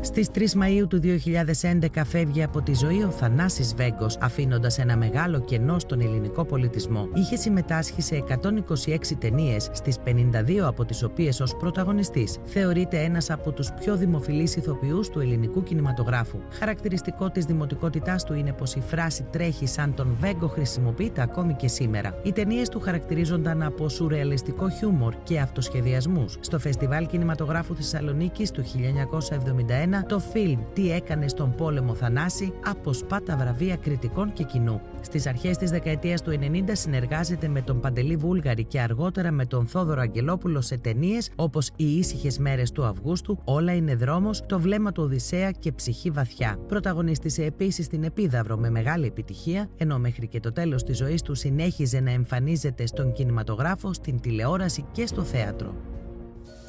Στις 3 Μαΐου του 2011 φεύγει από τη ζωή ο Θανάσης Βέγκος, αφήνοντας ένα μεγάλο κενό στον ελληνικό πολιτισμό. Είχε συμμετάσχει σε 126 ταινίες, στις 52 από τις οποίες ως πρωταγωνιστής. Θεωρείται ένας από τους πιο δημοφιλείς ηθοποιούς του ελληνικού κινηματογράφου. Χαρακτηριστικό της δημοτικότητάς του είναι πως η φράση «τρέχει σαν τον Βέγκο» χρησιμοποιείται ακόμη και σήμερα. Οι ταινίες του χαρακτηρίζονταν από σουρεαλιστικό χιούμορ και αυτοσχεδιασμούς. Στο Φεστιβάλ Κινηματογράφου Θεσσαλονίκης του 1971, το φιλμ «Τι έκανε στον πόλεμο Θανάση» αποσπά τα βραβεία κριτικών και κοινού. Στις αρχές της δεκαετίας του 90 συνεργάζεται με τον Παντελή Βούλγαρη και αργότερα με τον Θόδωρο Αγγελόπουλο σε ταινίες όπως «Οι ήσυχες μέρες του Αυγούστου», «Όλα είναι δρόμος», «Το βλέμμα του Οδυσσέα» και «Ψυχή βαθιά». Πρωταγωνίστησε επίσης στην Επίδαυρο με μεγάλη επιτυχία, ενώ μέχρι και το τέλος της ζωής του συνέχιζε να εμφανίζεται στον κινηματογράφο, στην τηλεόραση και στο θέατρο.